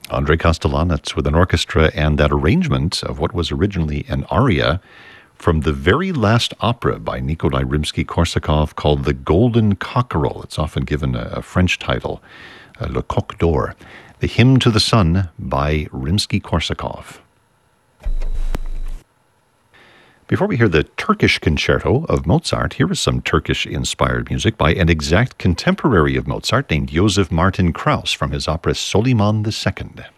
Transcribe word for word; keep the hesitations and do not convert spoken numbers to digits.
Andrei Kostelanetz with an orchestra and that arrangement of what was originally an aria from the very last opera by Nikolai Rimsky-Korsakov called The Golden Cockerel. It's often given a, a French title, uh, Le Coq d'Or. The Hymn to the Sun by Rimsky-Korsakov. Before we hear the Turkish concerto of Mozart, here is some Turkish-inspired music by an exact contemporary of Mozart named Joseph Martin Krauss from his opera Soliman the Second.